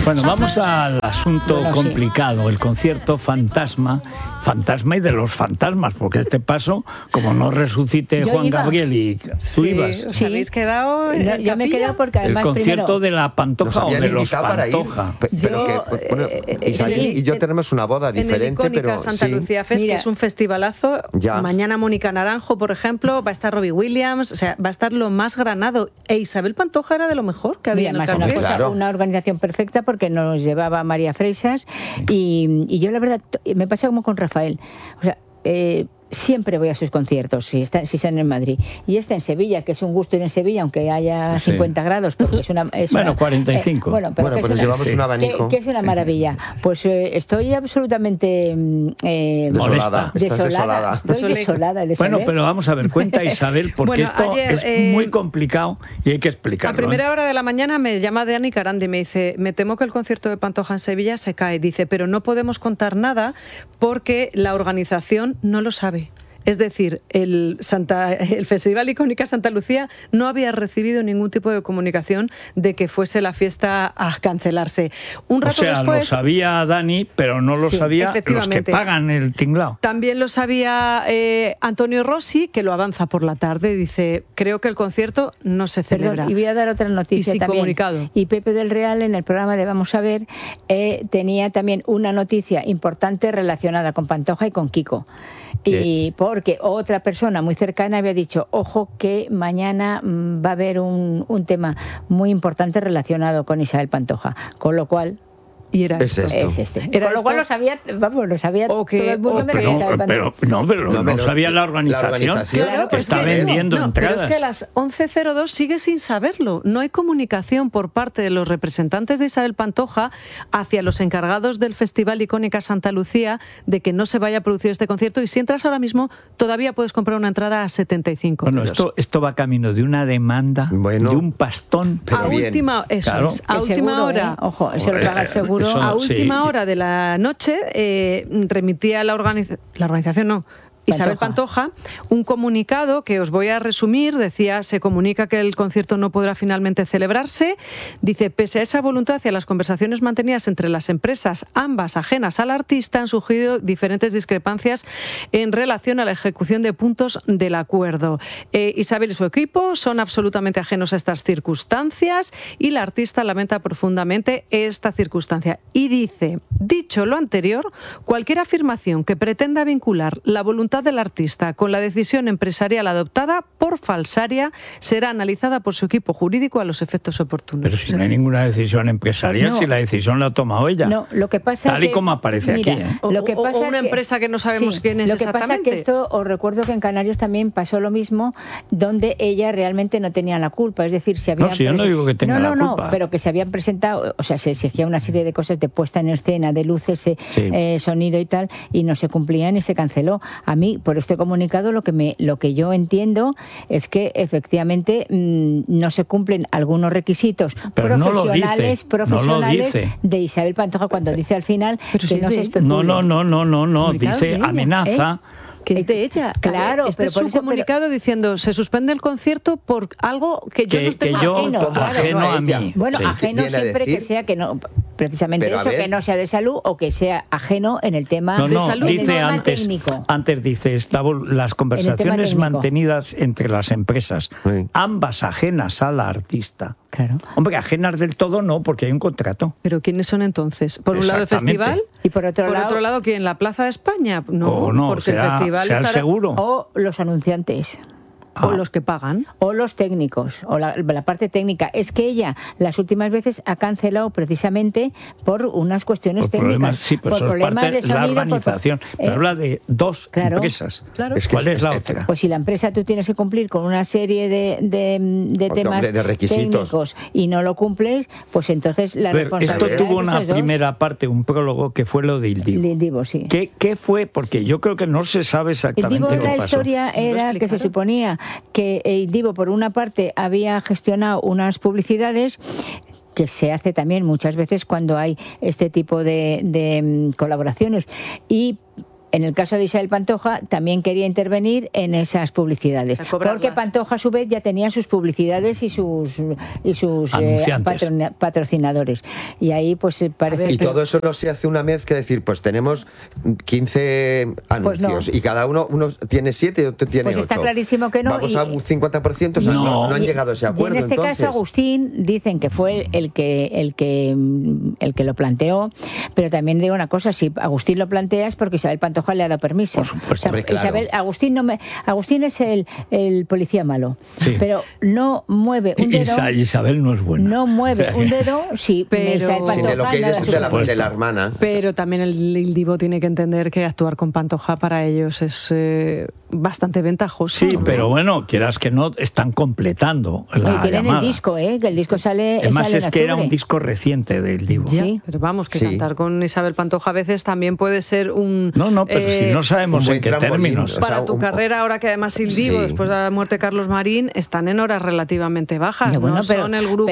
Bueno, vamos al asunto complicado, el concierto fantasma y de los fantasmas, porque este paso, como no resucite Juan Gabriel y tú ibas. ¿Os habéis quedado? Yo me he quedado porque además el concierto de la Pantoja o de los Pantoja. Isabel y yo tenemos una boda diferente, en el Icónica pero Santa Lucía Fest, que es un festivalazo. Mañana Mónica Naranjo, por ejemplo, va a estar Robbie Williams, o sea, va a estar lo más granado. E Isabel Pantoja era de lo mejor que había en el cartel. Una organización perfecta porque nos llevaba María Freixas y yo la verdad me pasa como con Rafael, o sea, siempre voy a sus conciertos si están en Madrid, y en Sevilla, que es un gusto ir en Sevilla aunque haya 50 grados, porque es una 45. Pero llevamos un abanico. Que es una maravilla. Pues estoy absolutamente desolada. Estoy desolada. Bueno, pero vamos a ver, cuenta Isabel, porque esto ayer, es muy complicado y hay que explicarlo. A primera hora de la mañana me llama Dani Carandi y me dice: me temo que el concierto de Pantoja en Sevilla se cae. Dice, pero no podemos contar nada porque la organización no lo sabe. Es decir, el Festival Icónica Santa Lucía no había recibido ningún tipo de comunicación de que fuese la fiesta a cancelarse. Un rato después, lo sabía Dani, pero no lo sabía los que pagan el tinglao. También lo sabía Antonio Rossi, que lo avanza por la tarde. Dice, creo que el concierto no se celebra. Y voy a dar otra noticia sin también. Comunicado. Y Pepe del Real, en el programa de Vamos a Ver, tenía también una noticia importante relacionada con Pantoja y con Kiko. Y porque otra persona muy cercana había dicho, ojo, que mañana va a haber un tema muy importante relacionado con Isabel Pantoja, con lo cual... Y era es esto. Es este. Con lo cual lo sabía todo el mundo. Pero no sabía la organización. Claro, que está vendiendo entradas. Pero es que a las 11:02 sigue sin saberlo. No hay comunicación por parte de los representantes de Isabel Pantoja hacia los encargados del Festival Icónica Santa Lucía de que no se vaya a producir este concierto, y si entras ahora mismo todavía puedes comprar una entrada a 75 euros. Bueno, esto va camino de una demanda, de un pastón. A última hora. Ojo, eso lo paga el seguro. A última hora de la noche remitía la organización, Isabel Pantoja, un comunicado que os voy a resumir. Decía, se comunica que el concierto no podrá finalmente celebrarse. Dice, pese a esa voluntad y a las conversaciones mantenidas entre las empresas, ambas ajenas al artista, han surgido diferentes discrepancias en relación a la ejecución de puntos del acuerdo. Isabel y su equipo son absolutamente ajenos a estas circunstancias y la artista lamenta profundamente esta circunstancia. Y dice, dicho lo anterior, cualquier afirmación que pretenda vincular la voluntad del artista con la decisión empresarial adoptada por falsaria será analizada por su equipo jurídico a los efectos oportunos. Pero si no hay ninguna decisión empresarial, si la decisión la ha tomado ella. No, lo que pasa tal y como aparece aquí. Lo que pasa o una empresa que no sabemos quién es exactamente. Lo que pasa es que esto, os recuerdo que en Canarias también pasó lo mismo, donde ella realmente no tenía la culpa. Es decir, si había... yo no digo que tenga la culpa. Pero que se habían presentado, o sea, se exigía una serie de cosas de puesta en escena, de luces, sonido y tal, y no se cumplían y se canceló. A mí, por este comunicado, lo que yo entiendo es que efectivamente no se cumplen algunos requisitos profesionales de Isabel Pantoja, cuando dice al final que no se especula. No, dice amenaza. Que es de ella. Claro, este es su comunicado diciendo, se suspende el concierto por algo que yo no estoy ajeno a mí. Bueno, ajeno siempre que sea, que no, precisamente eso, que no sea de salud o que sea ajeno en el tema de salud. Dice antes dice, las conversaciones mantenidas entre las empresas, ambas ajenas a la artista. Claro. Hombre, ajenas del todo no, porque hay un contrato. ¿Pero quiénes son entonces? Por un lado el festival y por otro lado ¿quién? ¿La Plaza de España? No, porque el festival sea el seguro. O los anunciantes. O los que pagan. O los técnicos, o la parte técnica. Es que ella las últimas veces ha cancelado precisamente por unas cuestiones técnicas. Por problemas de sonido. La organización. Pero habla de dos empresas. Claro. ¿Cuál es la otra? Pues si la empresa tú tienes que cumplir con una serie de temas de requisitos técnicos y no lo cumples, pues entonces la responsabilidad. Esto tuvo una primera parte, un prólogo, que fue lo de Ildivo. Ildivo, sí. ¿Qué fue? Porque yo creo que no se sabe exactamente qué pasó. La historia era que se suponía que Ildivo, por una parte, había gestionado unas publicidades que se hace también muchas veces cuando hay este tipo de colaboraciones, y en el caso de Isabel Pantoja también quería intervenir en esas publicidades, porque Pantoja a su vez ya tenía sus publicidades y sus patrocinadores, y ahí pues parece y todo eso no se hace una mezcla, es decir, pues tenemos 15 anuncios, pues no. Y cada uno tiene 7 y otro tiene 8. Pues está clarísimo que no. Vamos a un 50%, o sea, no han llegado a ese acuerdo. Y en este caso Agustín dicen que fue el que lo planteó, pero también digo una cosa, si Agustín lo plantea es porque Isabel Pantoja le ha dado permiso. Por supuesto. O sea, claro. Agustín es el policía malo, sí. Pero no mueve un dedo. Isabel no es buena. No mueve un dedo si Isabel Pantoja lo que ella es de la hermana. Pero también el Divo tiene que entender que actuar con Pantoja para ellos es bastante ventajoso. Sí, pero bueno, quieras que no, están completando la tienen llamada. El disco, que el disco sale. Además sale es que era un disco reciente del Divo. Sí, pero vamos, que cantar con Isabel Pantoja a veces también puede ser un... No, pero si no sabemos en qué términos. Para tu carrera, ahora que además el Divo, después de la muerte de Carlos Marín, están en horas relativamente bajas. Bueno, no son el grupo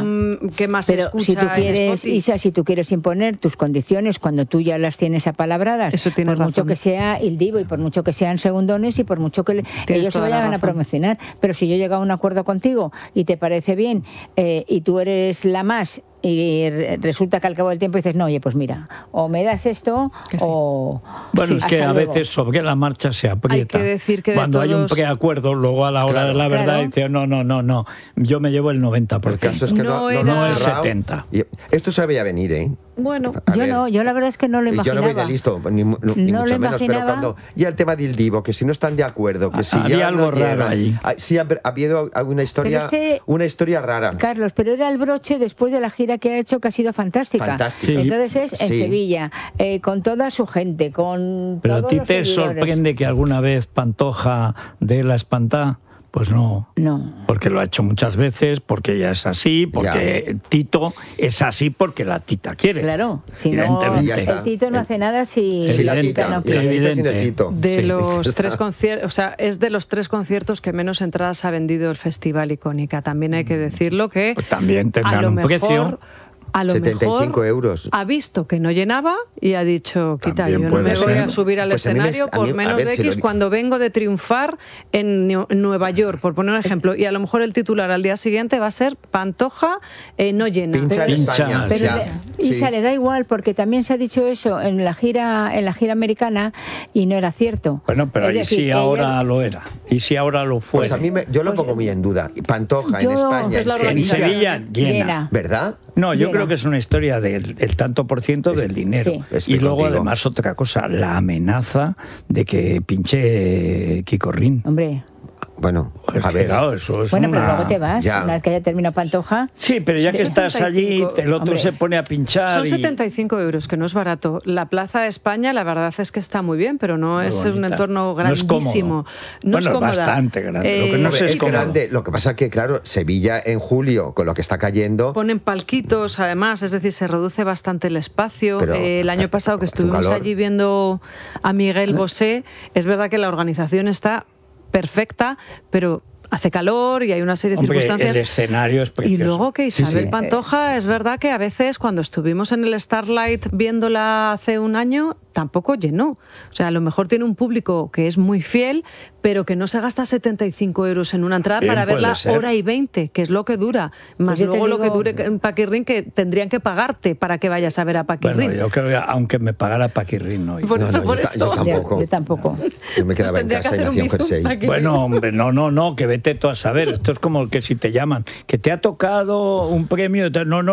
que más se escucha. Si tú quieres, Isa, si tú quieres imponer tus condiciones cuando tú ya las tienes apalabradas, eso por razón. Mucho que sea el Divo y por mucho que sean segundones y por mucho que ellos se vayan a promocionar, pero si yo llego a un acuerdo contigo y te parece bien y tú eres la más y resulta que al cabo del tiempo dices, no, oye, pues mira, o me das esto o... Bueno, es que a veces sobre la marcha se aprieta. Hay que decir que cuando hay un preacuerdo, luego a la hora de la verdad dice, no, yo me llevo el 90%. El caso es que no el 70%. Esto se veía venir, ¿eh? Bueno, yo la verdad es que no lo imaginaba. Yo no voy de listo, ni mucho menos, pero cuando... Y el tema del Divo, que si no están de acuerdo, que si había ya algo no raro ahí. Sí, ha habido una historia rara. Carlos, pero era el broche después de la gira que ha hecho, que ha sido fantástica. Sí. Entonces es en Sevilla, con toda su gente, con pero todos los seguidores. ¿Pero a ti te sorprende que alguna vez Pantoja dé la espantada? Pues no. Porque lo ha hecho muchas veces, porque ella es así, porque Tito es así porque la tita quiere. Claro, si no, el Tito no hace nada si la tita no quiere. Sin el Tito. De los 3 conciertos, o sea, es de los 3 conciertos que menos entradas ha vendido el Festival Icónica. También hay que decirlo que pues también tendrán un precio. A lo 75 mejor euros. Ha visto que no llenaba y ha dicho, quita, yo no me voy a subir al escenario por menos de X cuando vengo de triunfar en Nueva York, por poner un ejemplo. Y a lo mejor el titular al día siguiente va a ser Pantoja no llena. Pincha en España. Isa, le da igual, porque también se ha dicho eso en la gira americana y no era cierto. Bueno, pero ahí sí ahora lo era. Y si ahora lo fue. Pues a mí yo lo pongo muy en duda. Pantoja en España, en Sevilla llena. ¿Verdad? No, yo creo que es una historia del tanto por ciento del dinero. Sí. Y luego, además, otra cosa, la amenaza de que pinche Kiko Rin. Hombre. Bueno, a ver. Claro, eso es pero luego te vas, una vez que haya terminado Pantoja. Sí, pero ya que estás allí, el otro se pone a pinchar. Son 75 euros, que no es barato. La Plaza de España, la verdad es que está muy bien, pero no es un entorno grandísimo. No es cómoda. Bastante grande. Lo que no es grande. Lo que pasa es que, claro, Sevilla en julio, con lo que está cayendo... Ponen palquitos, además, es decir, se reduce bastante el espacio. Pero, el año pasado que estuvimos allí viendo a Miguel Bosé, es verdad que la organización está perfecta, pero hace calor y hay una serie de circunstancias. El escenario es precioso. Y luego que Isabel Pantoja, es verdad que a veces cuando estuvimos en el Starlight viéndola hace un año, tampoco llenó. O sea, a lo mejor tiene un público que es muy fiel, pero que no se gasta 75 euros en una entrada para verla hora y 20, que es lo que dura. Más pues luego lo que dure en Paquirrín, que tendrían que pagarte para que vayas a ver a Paquirrín. Bueno, yo creo que aunque me pagara Paquirrín, no. Por eso. Yo tampoco. Yo me quedaba en casa y me hacía un jersey. Bueno, hombre, no, que vete tú a saber. Esto es como que si te llaman, que te ha tocado un premio. No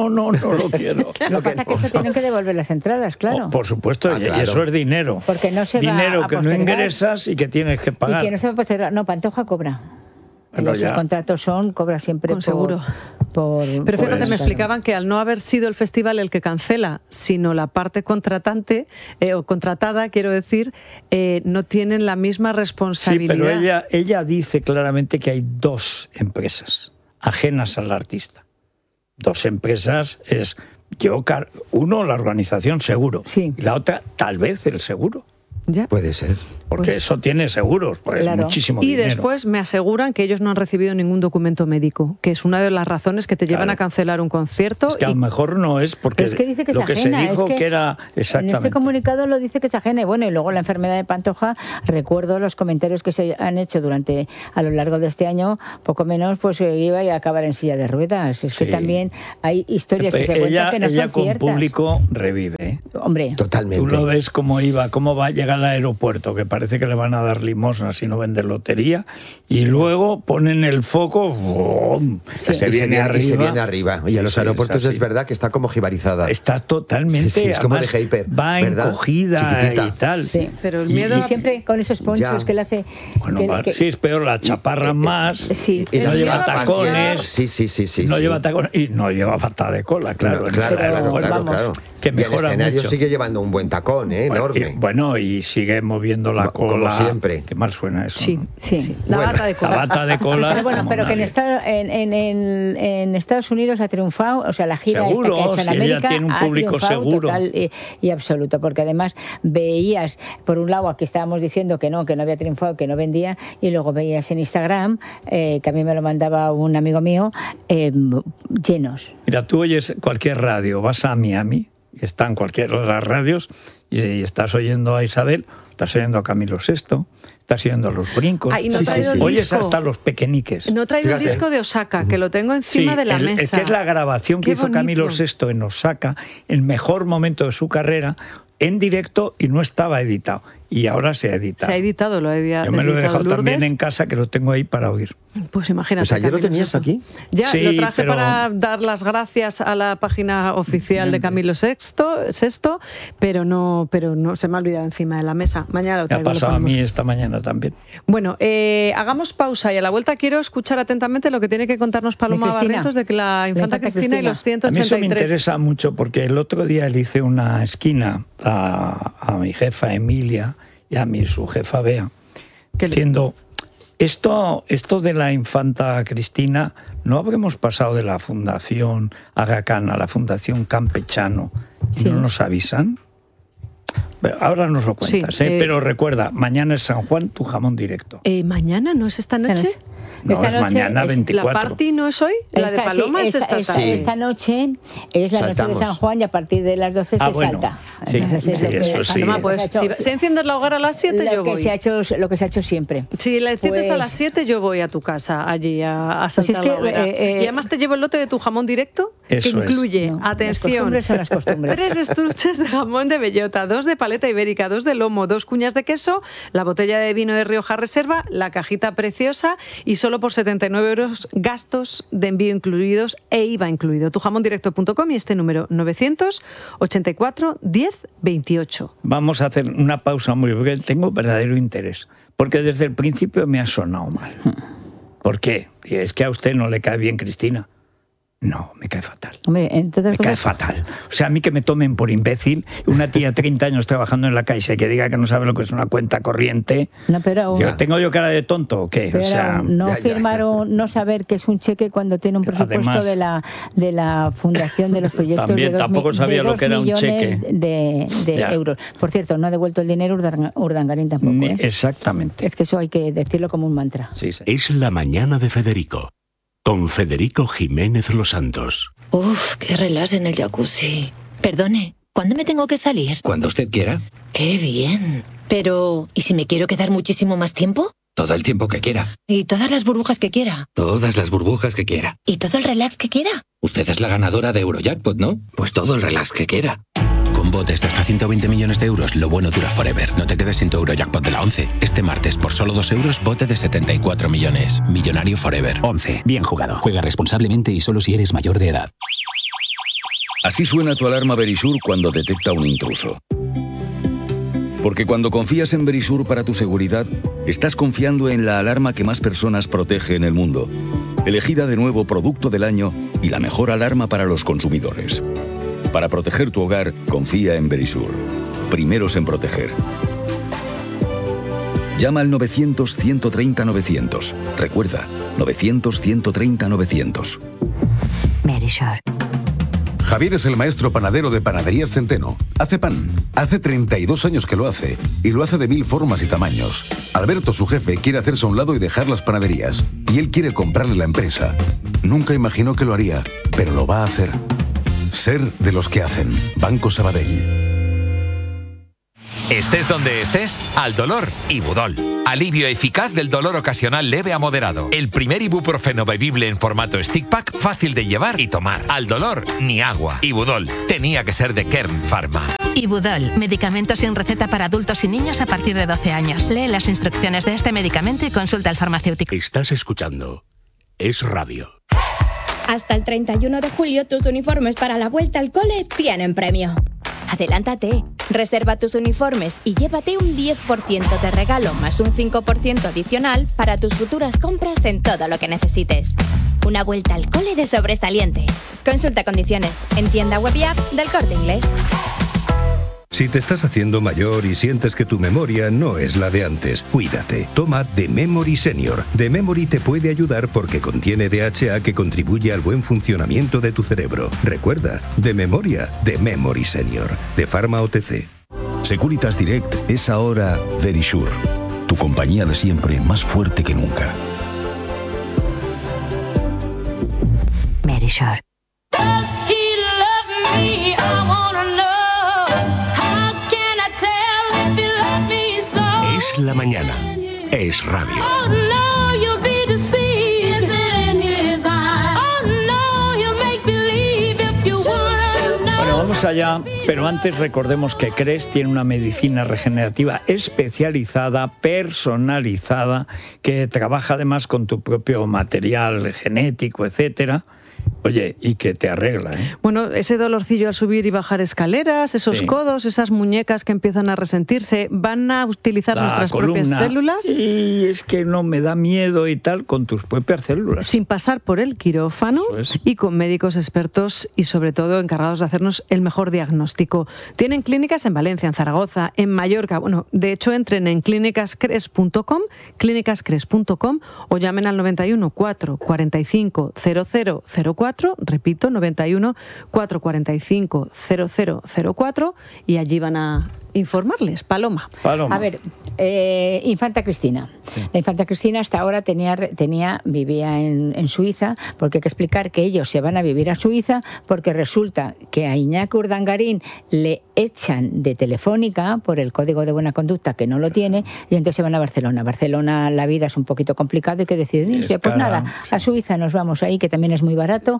lo quiero. Lo que pasa es que esto tienen que devolver las entradas, claro. Por supuesto, y eso es dinero. Porque no se dinero va a que no ingresas y que tienes que pagar. Y que no se va a postergar. No, Pantoja cobra. Bueno, sus contratos cobra siempre con seguro. Pero fíjate, me explicaban que al no haber sido el festival el que cancela, sino la parte contratante, o contratada, quiero decir, no tienen la misma responsabilidad. Sí, pero ella dice claramente que hay 2 empresas ajenas al artista. 2 empresas es... Uno, la organización, seguro. Sí. Y la otra, tal vez, el seguro. ¿Ya? Puede ser. Porque eso tiene seguros, pues claro. Muchísimo dinero. Y después me aseguran que ellos no han recibido ningún documento médico, que es una de las razones que te llevan a cancelar un concierto. Es que a lo mejor no es porque es que dice que lo que ajena, se dijo que era exactamente. En este comunicado lo dice que es ajena. Y bueno, y luego la enfermedad de Pantoja, recuerdo los comentarios que se han hecho a lo largo de este año, poco menos, pues iba a acabar en silla de ruedas. Es que también hay historias que se cuentan que no son ciertas. Ella con público revive. Hombre. Totalmente. Tú lo ves cómo va a llegar al aeropuerto, que parece que le van a dar limosna si no vende lotería, y luego ponen el foco, ¡bum! Se viene arriba. Y en los aeropuertos es verdad que está como jibarizada. Está totalmente, es como de Hyper, va ¿verdad? Encogida Chiquitita. y tal. Sí, pero el miedo... Y siempre con esos ponchos que le hace... Bueno, sí, es peor, la chaparra más, sí. Y no lleva tacones. Sí. No lleva tacones y no lleva pata de cola, claro. Claro. Que mejora y el escenario mucho. Sigue llevando un buen tacón, enorme. Y sigue moviendo la cola. Como siempre. Qué mal suena eso. Sí, ¿no? sí. La bata de cola. La bata de cola. Pero bueno, pero que en Estados Unidos ha triunfado, o sea, la gira esta que ha hecho en América tiene un público seguro. Total y absoluto, porque además veías, por un lado, aquí estábamos diciendo que no había triunfado, que no vendía, y luego veías en Instagram, que a mí me lo mandaba un amigo mío, llenos. Mira, tú oyes cualquier radio, vas a Miami, y están cualquiera de las radios, y estás oyendo a Isabel, estás oyendo a Camilo VI, estás oyendo a Los Brincos. Oyes hasta Los Pequeñiques. No he traído el disco de Osaka, que lo tengo encima de la mesa. Es que es la grabación que hizo Camilo VI en Osaka, el mejor momento de su carrera, en directo, y no estaba editado. Y ahora se ha editado. Se ha editado, lo ha editado. Yo me lo he dejado Lourdes. También en casa, que lo tengo ahí para oír. Pues imagínate. Pues ayer lo tenías aquí. Ya, sí, lo traje para dar las gracias a la página oficial de Camilo VI, pero no se me ha olvidado encima de la mesa. Mañana lo traigo. Me ha pasado a mí esta mañana también. Bueno, hagamos pausa y a la vuelta quiero escuchar atentamente lo que tiene que contarnos Paloma Barrientos de que la infanta Cristina y los 183. A mí eso me interesa mucho porque el otro día le hice una esquina a mi jefa Emilia y a mi subjefa Bea, diciendo, esto de la infanta Cristina, ¿no habremos pasado de la Fundación Aga Khan a la Fundación Campechano? Sí. ¿No nos avisan? Ahora nos lo cuentas, pero recuerda, mañana es San Juan, tu jamón directo. ¿Mañana? ¿No es esta noche? No, es mañana 24. ¿La party no es hoy? ¿La de Paloma es esta tarde? Esta noche es la noche de San Juan y a partir de las 12 se salta. Sí, entonces es Paloma, pues si enciendes la hoguera a las 7 yo voy. Lo que se ha hecho siempre. Si la enciendes a las 7 yo voy a tu casa allí a saltar la hoguera. Y además te llevo el lote de tu jamón directo, que incluye, atención, las costumbres. 3 estuches de jamón de bellota, 2 de paleta ibérica, 2 de lomo, 2 cuñas de queso, la botella de vino de Rioja Reserva, la cajita preciosa y solo por 79 € gastos de envío incluidos e IVA incluido. Tujamondirecto.com y este número 984 10 28. Vamos a hacer una pausa muy porque tengo verdadero interés, porque desde el principio me ha sonado mal. ¿Por qué? Y es que a usted no le cae bien Cristina. No, me cae fatal. Hombre, entonces, me cae fatal. O sea, a mí que me tomen por imbécil, una tía 30 años trabajando en la Caixa y que diga que no sabe lo que es una cuenta corriente. No, pero ¿tengo yo cara de tonto o qué? Pero o sea, firmaron, no saber que es un cheque cuando tiene un presupuesto además, de la fundación de los proyectos también, de 2 tampoco sabía lo que era un cheque de euros. Por cierto, no ha devuelto el dinero Urdangarín tampoco. Exactamente. Es que eso hay que decirlo como un mantra. Sí. Es la mañana de Federico. Con Federico Jiménez Los Santos. Uf, qué relax en el jacuzzi. Perdone, ¿cuándo me tengo que salir? Cuando usted quiera. ¡Qué bien! Pero, ¿y si me quiero quedar muchísimo más tiempo? Todo el tiempo que quiera. ¿Y todas las burbujas que quiera? Todas las burbujas que quiera. ¿Y todo el relax que quiera? Usted es la ganadora de Eurojackpot, ¿no? Pues todo el relax que quiera. Con botes de hasta 120 millones de euros, lo bueno dura forever. No te quedes sin tu Eurojackpot de la 11. Este martes, por solo 2 euros, bote de 74 millones. Millonario forever. 11. Bien jugado. Juega responsablemente y solo si eres mayor de edad. Así suena tu alarma Verisur cuando detecta un intruso. Porque cuando confías en Verisur para tu seguridad, estás confiando en la alarma que más personas protege en el mundo. Elegida de nuevo Producto del Año y la mejor alarma para los consumidores. Para proteger tu hogar, confía en Verisur. Primeros en proteger. Llama al 900-130-900. Recuerda, 900-130-900. Verisur. Javier es el maestro panadero de Panaderías Centeno. Hace pan. Hace 32 años que lo hace. Y lo hace de 1000 formas y tamaños. Alberto, su jefe, quiere hacerse a un lado y dejar las panaderías. Y él quiere comprarle la empresa. Nunca imaginó que lo haría, pero lo va a hacer. Ser de los que hacen. Banco Sabadell. Estés donde estés, al dolor, Ibudol. Alivio eficaz del dolor ocasional leve a moderado. El primer ibuprofeno bebible en formato stick pack, fácil de llevar y tomar. Al dolor, ni agua. Ibudol, tenía que ser de Kern Pharma. Ibudol, medicamento sin receta para adultos y niños a partir de 12 años. Lee las instrucciones de este medicamento y consulta al farmacéutico. Estás escuchando Es Radio. Hasta el 31 de julio tus uniformes para la vuelta al cole tienen premio. Adelántate, reserva tus uniformes y llévate un 10% de regalo más un 5% adicional para tus futuras compras en todo lo que necesites. Una vuelta al cole de sobresaliente. Consulta condiciones en tienda web y app del Corte Inglés. Si te estás haciendo mayor y sientes que tu memoria no es la de antes, cuídate. Toma The Memory Senior. The Memory te puede ayudar porque contiene DHA que contribuye al buen funcionamiento de tu cerebro. Recuerda, de memoria, The Memory Senior. De Pharma OTC. Securitas Direct es ahora Verisure. Tu compañía de siempre, más fuerte que nunca. Verisure. Es la mañana. Es radio. Bueno, vamos allá, pero antes recordemos que CRES tiene una medicina regenerativa especializada, personalizada, que trabaja además con tu propio material genético, etcétera. Oye, y que te arregla, ¿eh? Bueno, ese dolorcillo al subir y bajar escaleras, esos codos, esas muñecas que empiezan a resentirse, van a utilizar nuestras propias células. Y es que no me da miedo y tal, con tus propias células. Sin pasar por el quirófano y con médicos expertos y sobre todo encargados de hacernos el mejor diagnóstico. Tienen clínicas en Valencia, en Zaragoza, en Mallorca. Bueno, de hecho entren en clínicascres.com o llamen al 91 445 0004. Repito, 91 445 0004 y allí van a informarles. Paloma. A ver, Infanta Cristina. Sí. La Infanta Cristina hasta ahora vivía en Suiza, porque hay que explicar que ellos se van a vivir a Suiza porque resulta que a Iñaki Urdangarín le echan de Telefónica por el código de buena conducta, que no lo tiene, y entonces se van a Barcelona. Barcelona la vida es un poquito complicado y que deciden irse. Pues nada, a Suiza nos vamos ahí, que también es muy barato.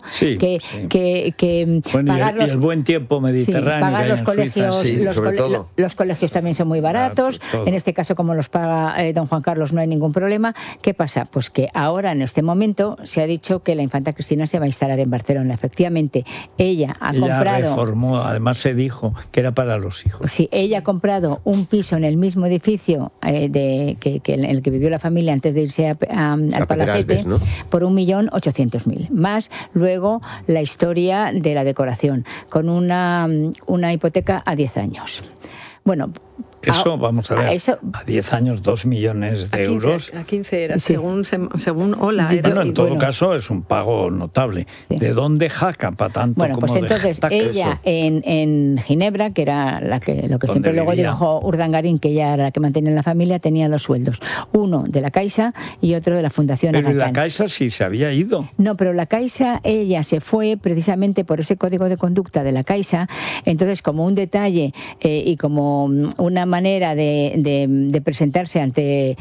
Bueno, y el buen tiempo mediterráneo. Pagar los colegios, los colegios también son muy baratos. En este caso, como los paga don Juan Carlos, no hay ningún problema. ¿Qué pasa? Pues que ahora, en este momento, se ha dicho que la Infanta Cristina se va a instalar en Barcelona. Efectivamente, ella ha comprado... reformó, además se dijo que era para los hijos. Sí, ella ha comprado un piso en el mismo edificio en el que vivió la familia antes de irse al Palacete, ¿no? Por 1.800.000. Más luego la historia de la decoración, con una hipoteca a 10 años. Bueno, eso, vamos a ver, a 10 años, 2 millones de euros. A 15 era, según Ola. Bueno, en todo caso es un pago notable. Sí. ¿De dónde jaca para tanto? Bueno, pues entonces ella en Ginebra, que era lo que siempre luego dijo Urdangarín, que ella era la que mantenía la familia, tenía 2 sueldos. Uno de la Caixa y otro de la Fundación Aga Khan. Pero la Caixa sí se había ido. No, pero la Caixa, ella se fue precisamente por ese código de conducta de la Caixa. Entonces, como un detalle y como una manera de presentarse ante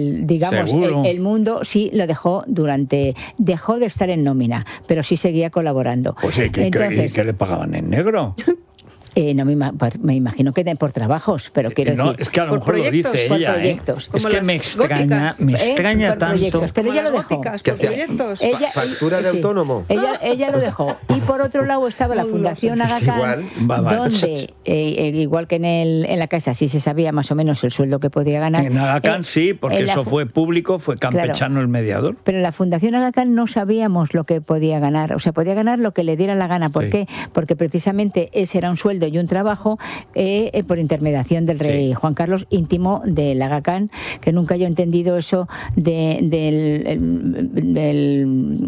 el mundo, sí lo dejó dejó de estar en nómina, pero sí seguía colaborando. Pues Entonces, ¿qué le pagaban en negro? No me imagino que por trabajos, pero quiero decir... Es que a lo mejor lo dice ella, proyectos. Es que me extraña tanto. Pero ella lo dejó. ¿Factura de autónomo? Ella lo dejó. Y por otro lado estaba la Fundación Aga Khan, donde, igual que en la Caixa sí se sabía más o menos el sueldo que podía ganar. En Aga Khan sí, porque eso fue público, fue Campechano el mediador. Pero en la Fundación Aga Khan no sabíamos lo que podía ganar. O sea, podía ganar lo que le diera la gana. ¿Por qué? Porque precisamente ese era un sueldo y un trabajo por intermediación del rey Juan Carlos, íntimo del Aga Khan, que nunca yo he entendido eso del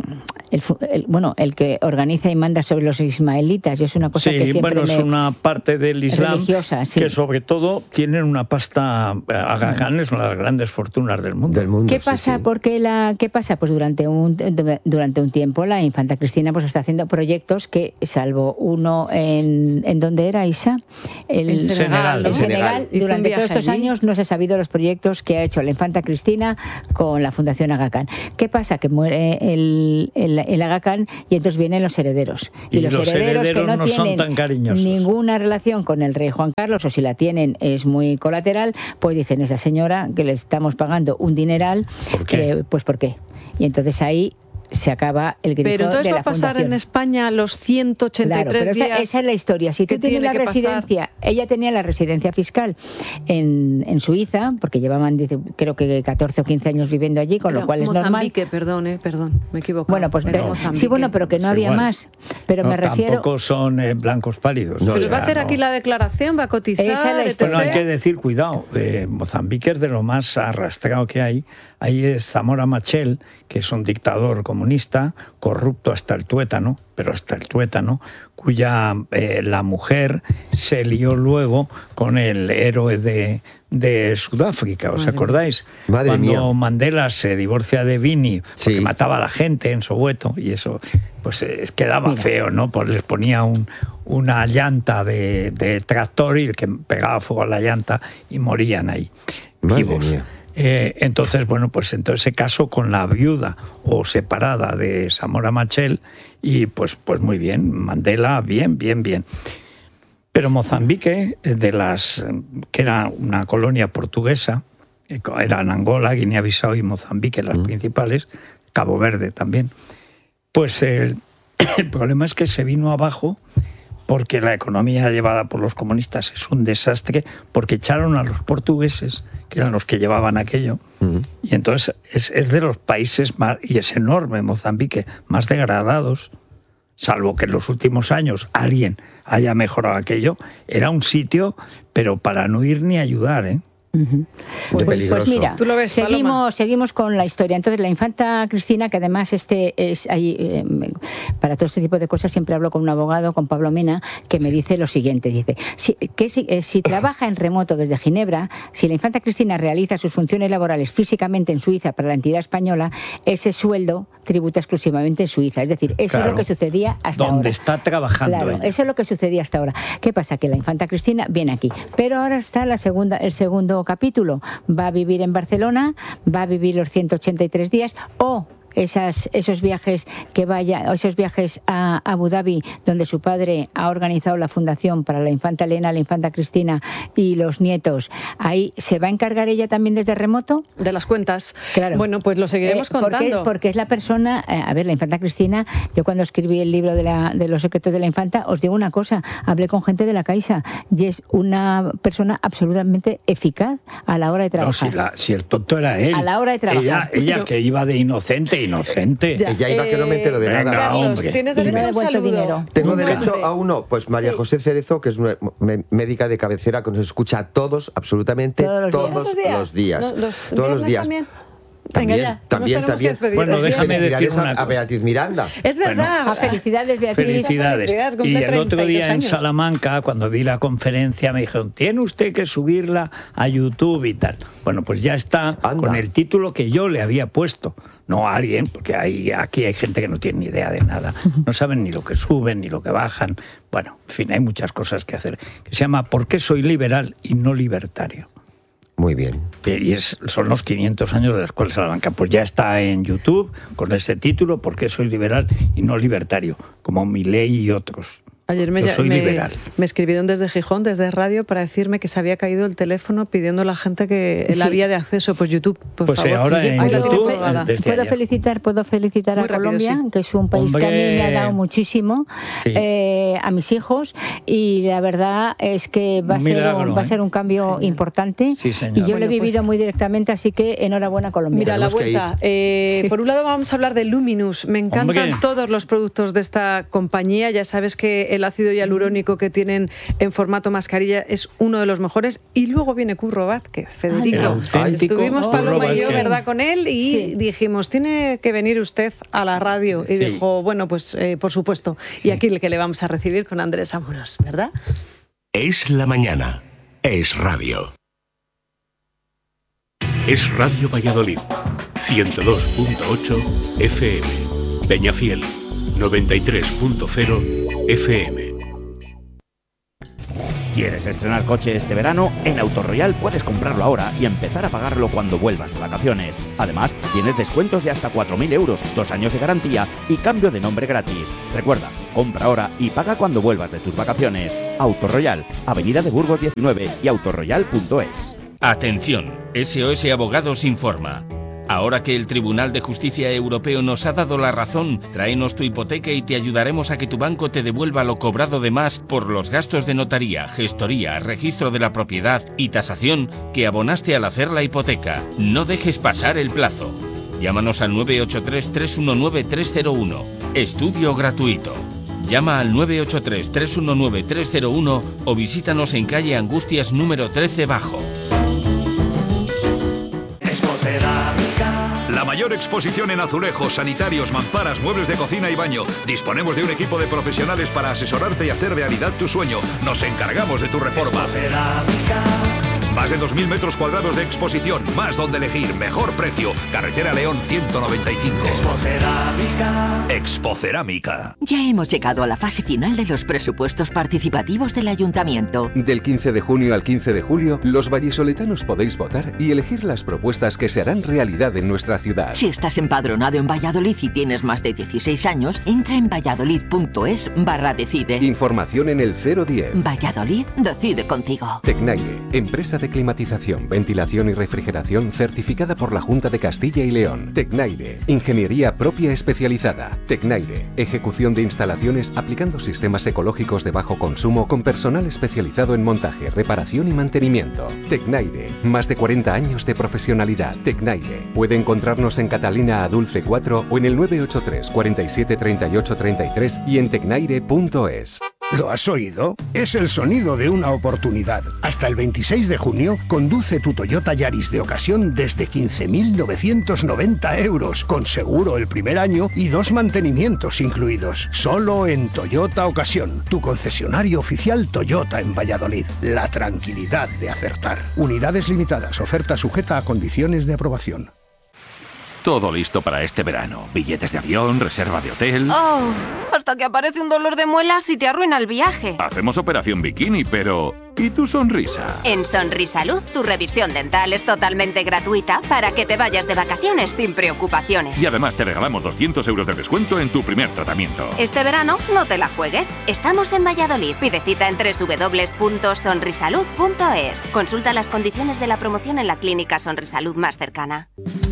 el que organiza y manda sobre los ismaelitas. Y es una cosa que siempre es una parte del Islam religiosa, que sobre todo tienen una pasta. Aga Khan es una de las grandes fortunas del mundo. ¿Qué pasa? ¿Qué pasa? Pues durante un tiempo la infanta Cristina pues está haciendo proyectos que, salvo uno en ¿dónde era, Isa? En Senegal. En Senegal. Durante todos estos años no se ha sabido los proyectos que ha hecho la infanta Cristina con la Fundación Aga Khan. ¿Qué pasa? Que muere el Aga Khan y entonces vienen los herederos. Y los herederos que no tienen son tan cariñosos. Ninguna relación con el rey Juan Carlos, o si la tienen es muy colateral, pues dicen, esa señora que le estamos pagando un dineral, ¿por qué? Pues ¿por qué? Y entonces ahí se acaba el grifo de la fundación. Pero entonces va a pasar en España los 183 días. Esa es la historia. Si tú tienes la residencia, ella tenía la residencia fiscal en Suiza, porque llevaban, creo que 14 o 15 años viviendo allí, con lo cual es normal. Mozambique, perdón, me equivoco. Bueno, pues sí, pero que no había más. Pero me refiero. Tampoco son blancos pálidos. Se les va a hacer aquí la declaración, va a cotizar. Esa es la Bueno, hay que decir, cuidado, Mozambique es de lo más arrastrado que hay. Ahí es Zamora Machel, que es un dictador comunista, corrupto hasta el tuétano, cuya la mujer se lió con el héroe de Sudáfrica, ¿os acordáis? Cuando Mandela se divorcia de Winnie, porque mataba a la gente en Soweto, y eso pues quedaba feo, ¿no? Pues les ponía una llanta de tractor y que pegaba fuego a la llanta y morían ahí. Madre mía. Entonces se casó con la viuda o separada de Zamora Machel y pues muy bien, Mandela bien. Pero Mozambique, que era una colonia portuguesa, eran Angola, Guinea-Bissau y Mozambique las principales, Cabo Verde también, pues el problema es que se vino abajo porque la economía llevada por los comunistas es un desastre, porque echaron a los portugueses, que eran los que llevaban aquello, y entonces es de los países más, y es enorme Mozambique, más degradados, salvo que en los últimos años alguien haya mejorado aquello, era un sitio, pero para no ir ni ayudar, ¿eh? Pues mira, ¿tú lo ves, seguimos con la historia. Entonces la infanta Cristina, que además es ahí, para todo este tipo de cosas siempre hablo con un abogado, con Pablo Mena, que me dice lo siguiente, dice, si trabaja en remoto desde Ginebra, si la infanta Cristina realiza sus funciones laborales físicamente en Suiza para la entidad española, ese sueldo tributa exclusivamente en Suiza. Es decir, eso es lo que sucedía hasta ahora. Donde está trabajando ella. Eso es lo que sucedía hasta ahora. ¿Qué pasa? Que la infanta Cristina viene aquí, pero ahora está el segundo capítulo. Va a vivir en Barcelona, va a vivir los 183 días o esos viajes esos viajes a Abu Dhabi, donde su padre ha organizado la fundación para la infanta Elena, la infanta Cristina y los nietos. Ahí se va a encargar ella también desde remoto de las cuentas. Claro. Bueno, pues lo seguiremos contando. Porque es la persona, la infanta Cristina, yo cuando escribí el libro de los secretos de la infanta, os digo una cosa, hablé con gente de la Caixa y es una persona absolutamente eficaz a la hora de trabajar. No, si el tonto era él. A la hora de trabajar. Ella que iba de inocente. Ella iba que no me entero de nada. Carlos, ¿tienes derecho a un saludo? Tengo derecho a uno, pues María José Cerezo, que es una médica de cabecera que nos escucha a todos, absolutamente todos los días. Todos los días. También. Bueno, déjame decir una cosa. A Beatriz Miranda. Es verdad. Bueno, felicidades, Beatriz. Felicidades. Y el otro día en Salamanca, cuando vi la conferencia, me dijeron, tiene usted que subirla a YouTube y tal. Bueno, pues ya está con el título que yo le había puesto. No a alguien, porque aquí hay gente que no tiene ni idea de nada. No saben ni lo que suben, ni lo que bajan. Bueno, en fin, hay muchas cosas que hacer. Que se llama ¿Por qué soy liberal y no libertario? Muy bien. Y son los 500 años de la Escuela de Salamanca. Pues ya está en YouTube con ese título, ¿Por qué soy liberal y no libertario? Como Milei y otros. Ayer me escribieron desde Gijón, desde radio, para decirme que se había caído el teléfono pidiendo a la gente que la vía de acceso, pues YouTube, por favor. Ahora en YouTube, ¿Puedo felicitar a Colombia, que es un país que a mí me ha dado muchísimo, a mis hijos, y la verdad es que va a ser un cambio importante, y yo lo he vivido muy directamente, así que enhorabuena Colombia. Mira, la vuelta. Por un lado vamos a hablar de Luminous. Me encantan todos los productos de esta compañía. Ya sabes que el ácido hialurónico que tienen en formato mascarilla es uno de los mejores. Y luego viene Curro Vázquez, Federico. Estuvimos Paloma y yo, ¿verdad?, con él y dijimos, tiene que venir usted a la radio. Y dijo, bueno, pues por supuesto. Y aquí el que le vamos a recibir con Andrés Amorós, ¿verdad? Es la mañana. Es radio. Es Radio Valladolid. 102.8 FM. Peñafiel. 93.0 FM. ¿Quieres estrenar coche este verano? En Autoroyal puedes comprarlo ahora y empezar a pagarlo cuando vuelvas de vacaciones. Además, tienes descuentos de hasta 4.000 euros, 2 años de garantía y cambio de nombre gratis. Recuerda, compra ahora y paga cuando vuelvas de tus vacaciones. Autoroyal, Avenida de Burgos 19 y autoroyal.es. Atención, SOS Abogados informa. Ahora que el Tribunal de Justicia Europeo nos ha dado la razón, tráenos tu hipoteca y te ayudaremos a que tu banco te devuelva lo cobrado de más por los gastos de notaría, gestoría, registro de la propiedad y tasación que abonaste al hacer la hipoteca. No dejes pasar el plazo. Llámanos al 983-319-301. Estudio gratuito. Llama al 983-319-301 o visítanos en calle Angustias número 13 Bajo. La mayor exposición en azulejos, sanitarios, mamparas, muebles de cocina y baño. Disponemos de un equipo de profesionales para asesorarte y hacer realidad tu sueño. Nos encargamos de tu reforma. Más de 2.000 metros cuadrados de exposición, más donde elegir, mejor precio. Carretera León 195. Expocerámica. Ya hemos llegado a la fase final de los presupuestos participativos del Ayuntamiento. Del 15 de junio al 15 de julio, los vallisoletanos podéis votar y elegir las propuestas que se harán realidad en nuestra ciudad. Si estás empadronado en Valladolid y tienes más de 16 años, entra en valladolid.es/decide. Información en el 010. Valladolid decide contigo. Tecnaire, empresa de climatización, ventilación y refrigeración certificada por la Junta de Castilla y León. Tecnaire, ingeniería propia especializada. Tecnaire, ejecución de instalaciones aplicando sistemas ecológicos de bajo consumo con personal especializado en montaje, reparación y mantenimiento. Tecnaire, más de 40 años de profesionalidad. Tecnaire, puede encontrarnos en Catalina Adulce 4 o en el 983 47 38 33 y en tecnaire.es. ¿Lo has oído? Es el sonido de una oportunidad. Hasta el 26 de junio, conduce tu Toyota Yaris de ocasión desde 15.990 euros, con seguro el primer año y 2 mantenimientos incluidos. Solo en Toyota Ocasión, tu concesionario oficial Toyota en Valladolid. La tranquilidad de acertar. Unidades limitadas, oferta sujeta a condiciones de aprobación. Todo listo para este verano. Billetes de avión, reserva de hotel... Oh, hasta que aparece un dolor de muelas y te arruina el viaje. Hacemos operación bikini, pero... ¿y tu sonrisa? En Sonrisalud, tu revisión dental es totalmente gratuita para que te vayas de vacaciones sin preocupaciones. Y además te regalamos 200 euros de descuento en tu primer tratamiento. Este verano no te la juegues. Estamos en Valladolid. Pide cita en www.sonrisalud.es. Consulta las condiciones de la promoción en la clínica Sonrisalud más cercana.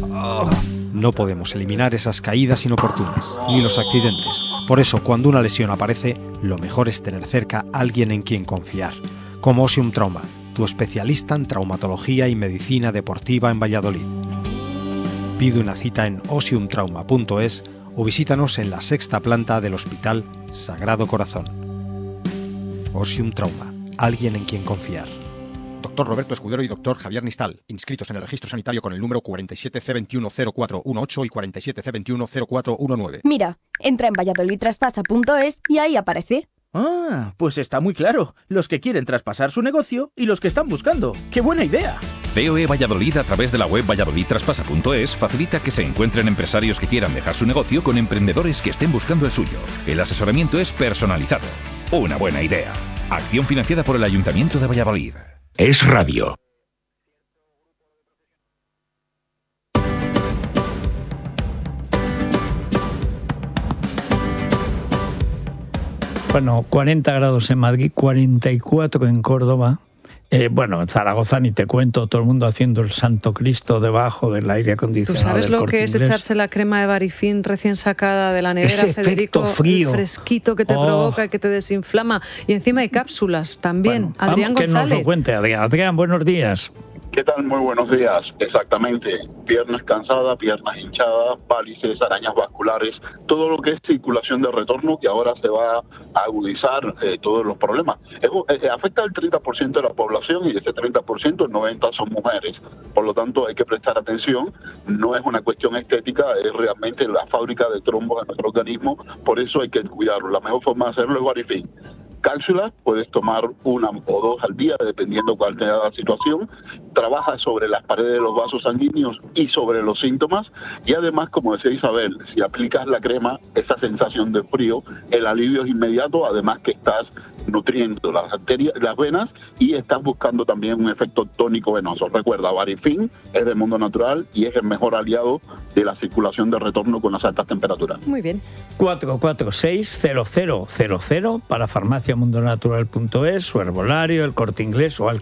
No podemos eliminar esas caídas inoportunas, ni los accidentes. Por eso, cuando una lesión aparece, lo mejor es tener cerca a alguien en quien confiar. Como Osium Trauma, tu especialista en traumatología y medicina deportiva en Valladolid. Pide una cita en osiumtrauma.es o visítanos en la 6ª planta del Hospital Sagrado Corazón. Osium Trauma, alguien en quien confiar. Doctor Roberto Escudero y Doctor Javier Nistal, inscritos en el registro sanitario con el número 47C210418 y 47C210419. Mira, entra en valladolidtraspasa.es y ahí aparece. Ah, pues está muy claro. Los que quieren traspasar su negocio y los que están buscando. ¡Qué buena idea! COE Valladolid, a través de la web valladolidtraspasa.es, facilita que se encuentren empresarios que quieran dejar su negocio con emprendedores que estén buscando el suyo. El asesoramiento es personalizado. Una buena idea. Acción financiada por el Ayuntamiento de Valladolid. Es radio. Bueno, 40 grados en Madrid, 44 en Córdoba. Bueno, en Zaragoza ni te cuento, todo el mundo haciendo el Santo Cristo debajo del aire acondicionado. ¿Tú sabes lo que es echarse la crema de Barifin recién sacada de la nevera, ese Federico? Frío. El fresquito que te provoca y que te desinflama. Y encima hay cápsulas también. Bueno, Adrián González. Que nos lo cuente, Adrián. Adrián, buenos días. ¿Qué tal? Muy buenos días. Exactamente. Piernas cansadas, piernas hinchadas, válices, arañas vasculares, todo lo que es circulación de retorno, que ahora se va a agudizar todos los problemas. Afecta al 30% de la población y de ese 30%, el 90% son mujeres. Por lo tanto, hay que prestar atención. No es una cuestión estética, es realmente la fábrica de trombos de nuestro organismo. Por eso hay que cuidarlo. La mejor forma de hacerlo es Varifin. Cápsulas, puedes tomar 1 o 2 al día, dependiendo cuál sea la situación. Trabaja sobre las paredes de los vasos sanguíneos y sobre los síntomas. Y además, como decía Isabel, si aplicas la crema, esa sensación de frío, el alivio es inmediato, además que estás nutriendo las arterias, las venas, y estás buscando también un efecto tónico venoso. Recuerda, Varifin es del mundo natural y es el mejor aliado de la circulación de retorno con las altas temperaturas. Muy bien. 446-0000 para farmaciamundonatural.es, su Herbolario, El Corte Inglés o al